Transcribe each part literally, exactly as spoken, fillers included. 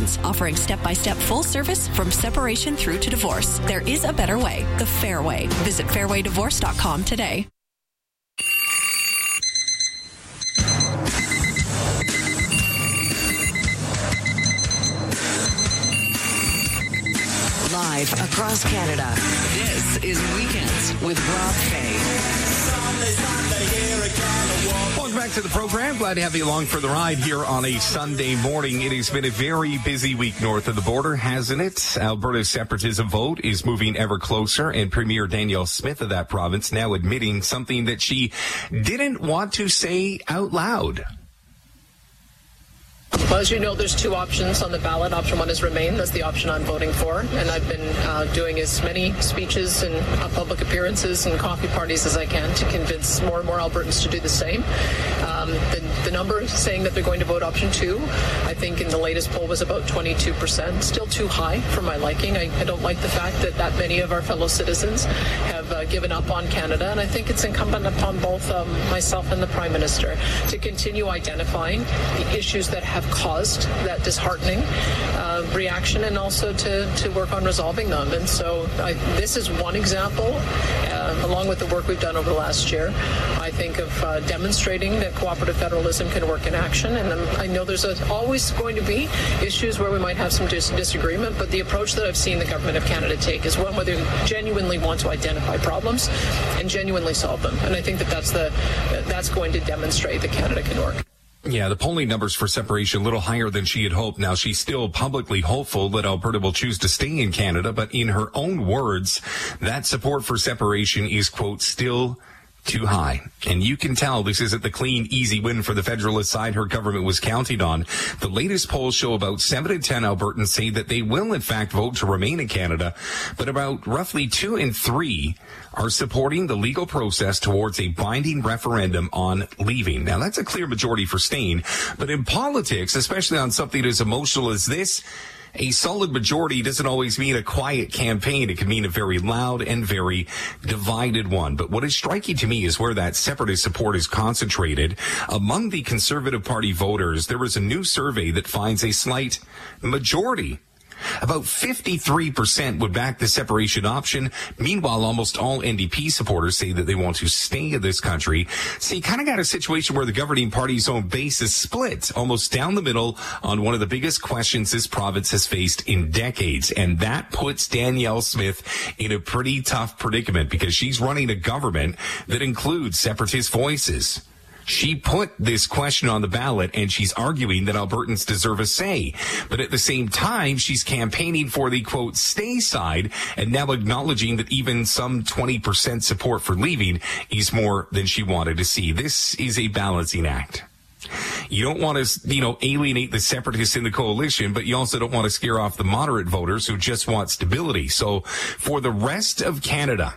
Solutions, offering step-by-step full service from separation through to divorce. There is a better way, the fair way. Visit fairway divorce dot com today. Live across Canada, this is Weekends with Rob Fay. Welcome back to the program. Glad to have you along for the ride here on a Sunday morning. It has been a very busy week north of the border, hasn't it? Alberta's separatism vote is moving ever closer, and Premier Danielle Smith of that province now admitting something that she didn't want to say out loud. Well, as you know, there's two options on the ballot. Option one is Remain. That's the option I'm voting for. And I've been uh, doing as many speeches and uh, public appearances and coffee parties as I can to convince more and more Albertans to do the same. Um, the, the number saying that they're going to vote option two, I think in the latest poll was about twenty-two percent. Still too high for my liking. I, I don't like the fact that that many of our fellow citizens have uh, given up on Canada. And I think it's incumbent upon both um, myself and the Prime Minister to continue identifying the issues that have caused that disheartening uh, reaction, and also to, to work on resolving them. And so I, this is one example, uh, along with the work we've done over the last year, I think of uh, demonstrating that cooperative federalism can work in action. And um, I know there's a, always going to be issues where we might have some dis- disagreement, but the approach that I've seen the Government of Canada take is one where they genuinely want to identify problems and genuinely solve them. And I think that that's, the, that's going to demonstrate that Canada can work. Yeah, the polling numbers for separation a little higher than she had hoped. Now, she's still publicly hopeful that Alberta will choose to stay in Canada, but in her own words, that support for separation is, quote, still too high. And you can tell this isn't the clean, easy win for the Federalist side her government was counting on. The latest polls show about seven in ten Albertans say that they will, in fact, vote to remain in Canada, but about roughly two in three are supporting the legal process towards a binding referendum on leaving. Now, that's a clear majority for staying, but in politics, especially on something as emotional as this, a solid majority doesn't always mean a quiet campaign. It can mean a very loud and very divided one. But what is striking to me is where that separatist support is concentrated. Among the Conservative Party voters, there was a new survey that finds a slight majority. About fifty-three percent would back the separation option. Meanwhile, almost all N D P supporters say that they want to stay in this country. So you kind of got a situation where the governing party's own base is split almost down the middle on one of the biggest questions this province has faced in decades. And that puts Danielle Smith in a pretty tough predicament because she's running a government that includes separatist voices. She put this question on the ballot, and she's arguing that Albertans deserve a say. But at the same time, she's campaigning for the, quote, stay side, and now acknowledging that even some twenty percent support for leaving is more than she wanted to see. This is a balancing act. You don't want to, you know, alienate the separatists in the coalition, but you also don't want to scare off the moderate voters who just want stability. So for the rest of Canada,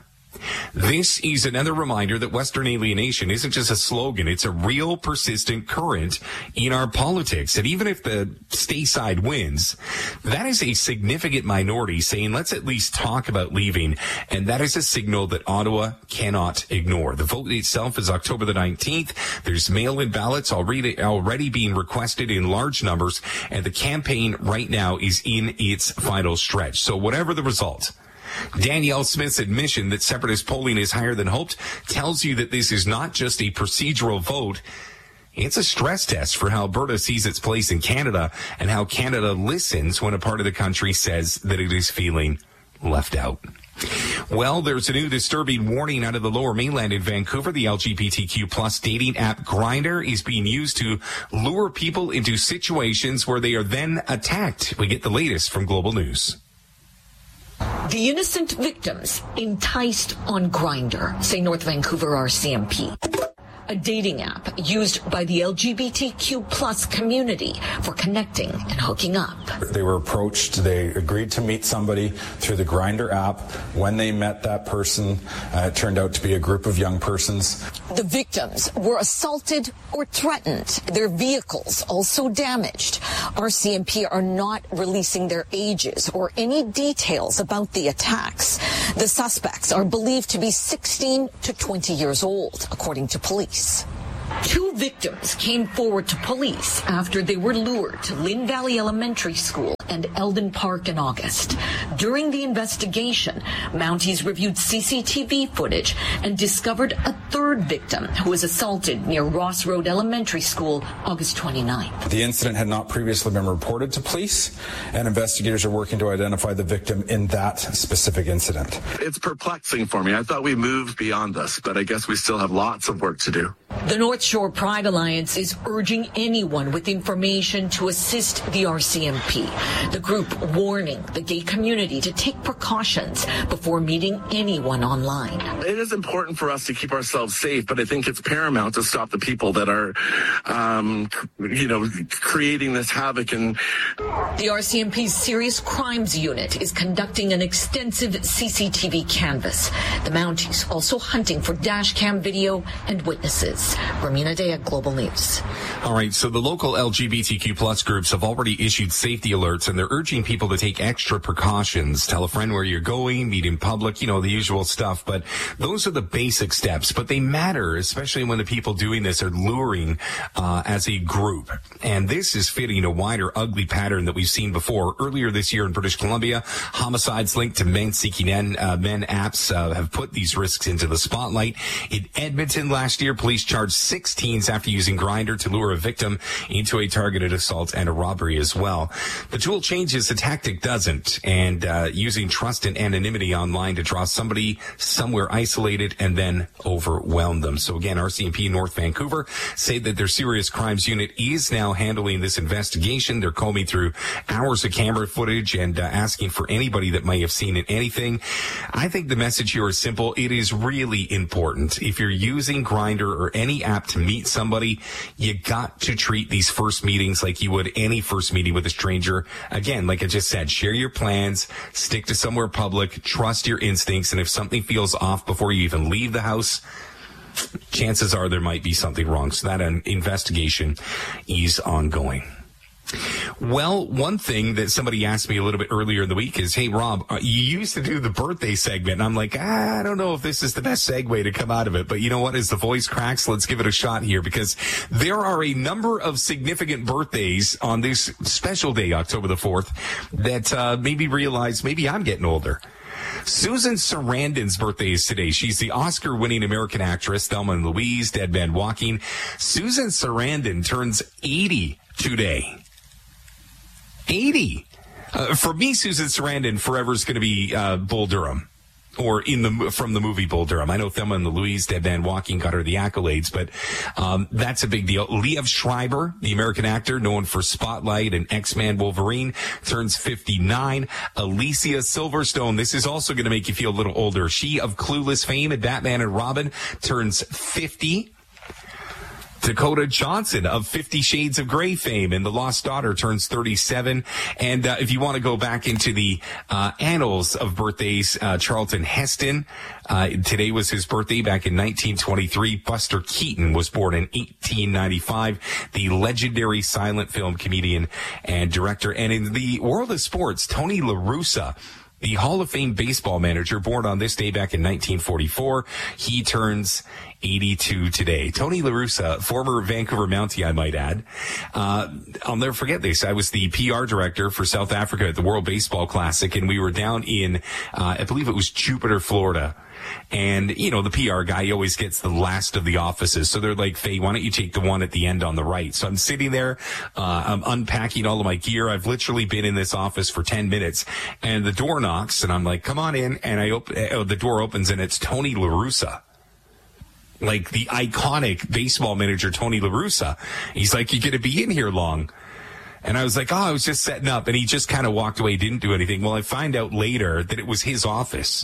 this is another reminder that Western alienation isn't just a slogan. It's a real persistent current in our politics. And even if the stay side wins, that is a significant minority saying, let's at least talk about leaving. And that is a signal that Ottawa cannot ignore. The vote itself is October the nineteenth. There's mail-in ballots already, already being requested in large numbers. And the campaign right now is in its final stretch. So whatever the result, Danielle Smith's admission that separatist polling is higher than hoped tells you that this is not just a procedural vote. It's a stress test for how Alberta sees its place in Canada and how Canada listens when a part of the country says that it is feeling left out. Well, there's a new disturbing warning out of the Lower Mainland in Vancouver. The L G B T Q plus dating app Grindr is being used to lure people into situations where they are then attacked. We get the latest from Global News. The innocent victims enticed on Grindr, say North Vancouver R C M P. A dating app used by the L G B T Q plus community for connecting and hooking up. They were approached, they agreed to meet somebody through the Grindr app. When they met that person, uh, it turned out to be a group of young persons. The victims were assaulted or threatened, their vehicles also damaged. R C M P are not releasing their ages or any details about the attacks. The suspects are believed to be sixteen to twenty years old, according to police. Two victims came forward to police after they were lured to Lynn Valley Elementary School and Eldon Park in August. During the investigation, Mounties reviewed C C T V footage and discovered a third victim who was assaulted near Ross Road Elementary School August twenty-ninth. The incident had not previously been reported to police, and investigators are working to identify the victim in that specific incident. It's perplexing for me. I thought we moved beyond this, but I guess we still have lots of work to do. The North Shore Pride Alliance is urging anyone with information to assist the R C M P. The group warning the gay community to take precautions before meeting anyone online. It is important for us to keep ourselves safe, but I think it's paramount to stop the people that are, um, you know, creating this havoc. And the R C M P's Serious Crimes Unit is conducting an extensive C C T V canvass. The Mounties also hunting for dash cam video and witnesses. Romina Dea, Global News. All right, so the local L G B T Q plus groups have already issued safety alerts, and they're urging people to take extra precautions. Tell a friend where you're going, meet in public, you know, the usual stuff. But those are the basic steps, but they matter, especially when the people doing this are luring uh, as a group. And this is fitting a wider ugly pattern that we've seen before. Earlier this year in British Columbia, homicides linked to men seeking men, uh, men apps uh, have put these risks into the spotlight. In Edmonton last year, police charged six teens after using Grindr to lure a victim into a targeted assault and a robbery as well. The tool changes, the tactic doesn't. And uh, using trust and anonymity online to draw somebody somewhere isolated and then overwhelm them. So again, R C M P North Vancouver say that their Serious Crimes Unit is now handling this investigation. They're combing through hours of camera footage and uh, asking for anybody that may have seen anything. I think the message here is simple. It is really important. If you're using Grindr or any app to meet somebody, you got to treat these first meetings like you would any first meeting with a stranger. Again, like I just said, share your plans, stick to somewhere public, trust your instincts, and if something feels off before you even leave the house, chances are there might be something wrong. So that an investigation is ongoing. Well, one thing that somebody asked me a little bit earlier in the week is, hey, Rob, uh, you used to do the birthday segment. And I'm like, ah, I don't know if this is the best segue to come out of it. But you know what? As the voice cracks, let's give it a shot here, because there are a number of significant birthdays on this special day, October the fourth, that uh, made me realize maybe I'm getting older. Susan Sarandon's birthday is today. She's the Oscar-winning American actress, Thelma and Louise, Dead Man Walking. Susan Sarandon turns eighty today. eighty. Uh, for me, Susan Sarandon forever is going to be uh, Bull Durham, or in the from the movie Bull Durham. I know Thelma and Louise, Dead Man Walking got her the accolades, but um, that's a big deal. Liev Schreiber, the American actor known for Spotlight and X-Men Wolverine, turns fifty-nine. Alicia Silverstone, this is also going to make you feel a little older. She of Clueless fame and Batman and Robin turns fifty. Dakota Johnson of Fifty Shades of Grey fame and The Lost Daughter turns thirty-seven. And uh, if you want to go back into the uh, annals of birthdays, uh, Charlton Heston, uh, today was his birthday back in nineteen twenty-three. Buster Keaton was born in eighteen ninety-five, the legendary silent film comedian and director. And in the world of sports, Tony La Russa, the Hall of Fame baseball manager, born on this day back in nineteen forty-four. He turns eighty-two today. Tony La Russa, former Vancouver Mountie, I might add. Uh, I'll never forget this. I was the P R director for South Africa at the World Baseball Classic, and we were down in, uh, I believe it was Jupiter, Florida. And, you know, the P R guy always gets the last of the offices. So they're like, Faye, why don't you take the one at the end on the right? So I'm sitting there, uh, I'm unpacking all of my gear. I've literally been in this office for ten minutes, and the door knocks, and I'm like, come on in. And I open, uh, the door opens, and it's Tony La Russa. Like the iconic baseball manager, Tony La Russa. He's like, you gonna be in here long? And I was like, oh, I was just setting up. And he just kind of walked away, didn't do anything. Well, I find out later that it was his office.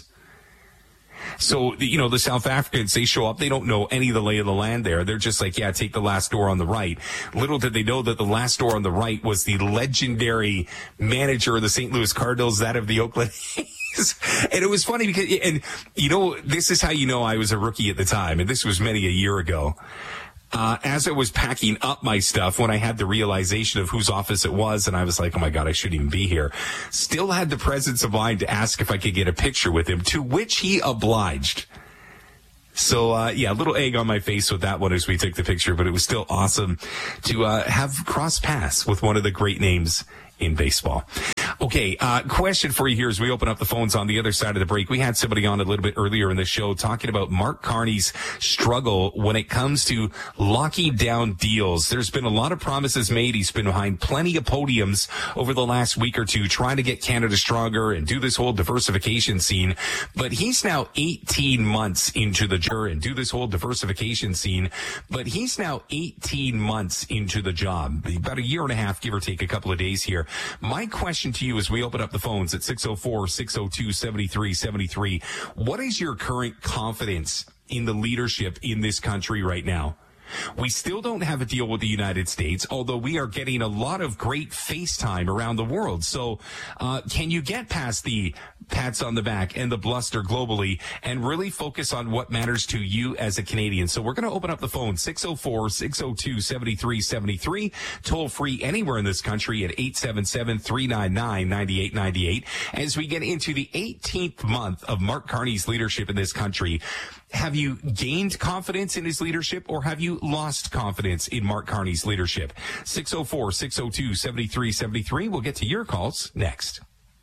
So, you know, the South Africans, they show up. They don't know any of the lay of the land there. They're just like, yeah, take the last door on the right. Little did they know that the last door on the right was the legendary manager of the Saint Louis Cardinals, that of the Oakland A's. And it was funny because, and you know, this is how you know I was a rookie at the time, and this was many a year ago. Uh, as I was packing up my stuff, when I had the realization of whose office it was, and I was like, oh my God, I shouldn't even be here, still had the presence of mind to ask if I could get a picture with him, to which he obliged. So, uh, yeah, a little egg on my face with that one as we took the picture, but it was still awesome to uh, have cross paths with one of the great names in baseball. Okay, uh, question for you here as we open up the phones on the other side of the break. We had somebody on a little bit earlier in the show talking about Mark Carney's struggle when it comes to locking down deals. There's been a lot of promises made. He's been behind plenty of podiums over the last week or two trying to get Canada stronger and do this whole diversification scene. But he's now eighteen months into the job and do this whole diversification scene. But he's now eighteen months into the job, about a year and a half, give or take a couple of days here. My question to you as we open up the phones at six oh four, six oh two, seven three seven three, what is your current confidence in the leadership in this country right now? We still don't have a deal with the United States, although we are getting a lot of great FaceTime around the world. So uh, can you get past the pats on the back and the bluster globally and really focus on what matters to you as a Canadian? So we're going to open up the phone, six oh four, six oh two, seven three seven three, toll free anywhere in this country at eight seven seven, three nine nine, nine eight nine eight. As we get into the eighteenth month of Mark Carney's leadership in this country, have you gained confidence in his leadership or have you lost confidence in Mark Carney's leadership? six oh four, six oh two, seven three seven three. We'll get to your calls next.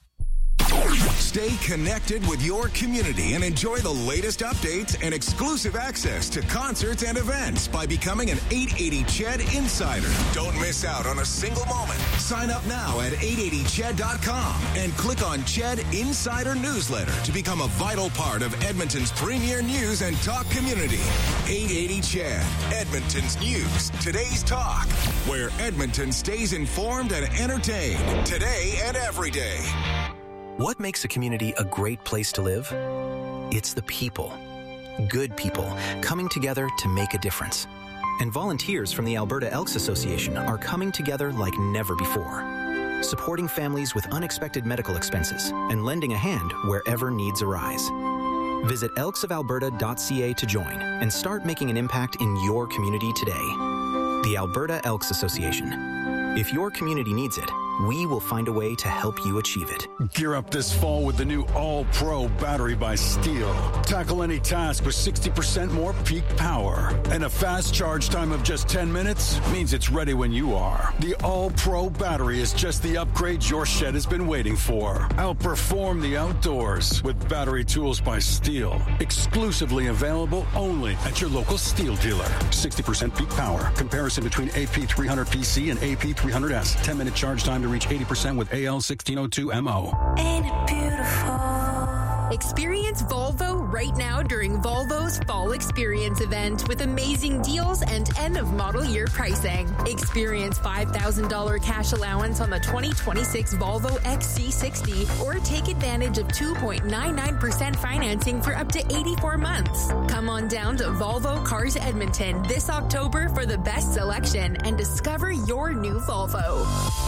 Stay connected with your community and enjoy the latest updates and exclusive access to concerts and events by becoming an eight eighty C H E D Insider. Don't miss out on a single moment. Sign up now at eight eighty C H E D dot com and click on C H E D Insider Newsletter to become a vital part of Edmonton's premier news and talk community. eight eighty C H E D, Edmonton's news, today's talk, where Edmonton stays informed and entertained today and every day. What makes a community a great place to live? It's the people. Good people coming together to make a difference. And volunteers from the Alberta Elks Association are coming together like never before, supporting families with unexpected medical expenses and lending a hand wherever needs arise. Visit elks of alberta dot c a to join and start making an impact in your community today. The Alberta Elks Association. If your community needs it, we will find a way to help you achieve it. Gear up this fall with the new All-Pro battery by Steel. Tackle any task with sixty percent more peak power. And a fast charge time of just ten minutes means it's ready when you are. The All-Pro battery is just the upgrade your shed has been waiting for. Outperform the outdoors with battery tools by Steel. Exclusively available only at your local Steel dealer. sixty percent peak power. Comparison between A P three hundred P C and A P three hundred S. ten minute charge time to reach eighty percent with A L sixteen oh two M O. Ain't it beautiful? Experience Volvo right now during Volvo's Fall Experience event with amazing deals and end of model year pricing. Experience five thousand dollars cash allowance on the twenty twenty-six Volvo X C sixty or take advantage of two point nine nine percent financing for up to eighty-four months. Come on down to Volvo Cars Edmonton this October for the best selection and discover your new Volvo.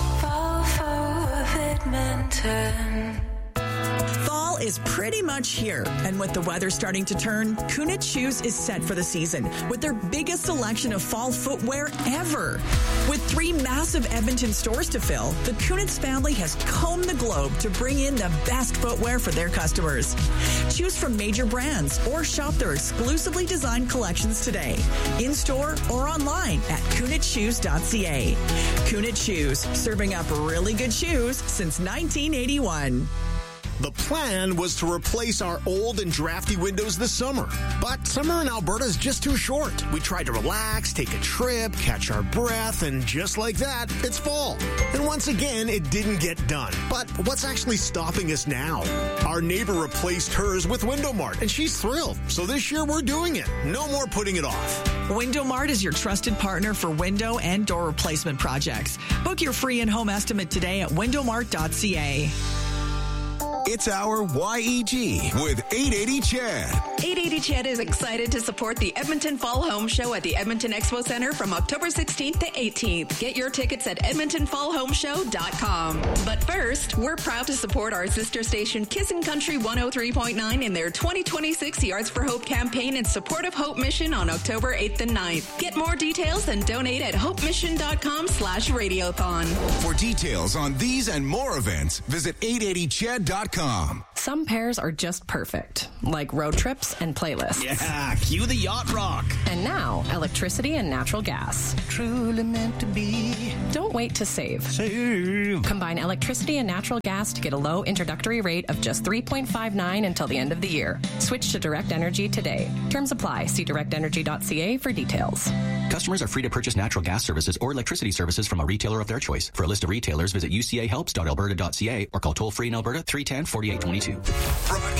Volvo of Edmonton. Fall is pretty much here, and with the weather starting to turn, Kunitz Shoes is set for the season with their biggest selection of fall footwear ever. With three massive Edmonton stores to fill, the Kunitz family has combed the globe to bring in the best footwear for their customers. Choose from major brands or shop their exclusively designed collections today, in-store or online at kunitz shoes dot c a. Kunitz Shoes, serving up really good shoes since nineteen eighty-one. The plan was to replace our old and drafty windows this summer. But summer in Alberta is just too short. We tried to relax, take a trip, catch our breath, and just like that, it's fall. And once again, it didn't get done. But what's actually stopping us now? Our neighbor replaced hers with Window Mart, and she's thrilled. So this year, we're doing it. No more putting it off. Window Mart is your trusted partner for window and door replacement projects. Book your free in-home estimate today at window mart dot c a. It's our Y E G with eight eighty C H E D. eight eighty C H E D is excited to support the Edmonton Fall Home Show at the Edmonton Expo Center from October sixteenth to eighteenth. Get your tickets at edmonton fall home show dot com. But first, we're proud to support our sister station Kissin' Country one oh three point nine in their twenty twenty-six Yards for Hope campaign in support of Hope Mission on October eighth and ninth. Get more details and donate at hope mission dot com slash radiothon. For details on these and more events, visit eight eighty C H E D dot com. Some pairs are just perfect, like road trips and playlists. Yeah, cue the yacht rock. And now, electricity and natural gas. Truly meant to be. Don't wait to save. Save. Combine electricity and natural gas to get a low introductory rate of just three point five nine until the end of the year. Switch to Direct Energy today. Terms apply. See direct energy dot c a for details. Customers are free to purchase natural gas services or electricity services from a retailer of their choice. For a list of retailers, visit u c a helps dot alberta dot c a or call toll-free in Alberta three one zero, four eight two two.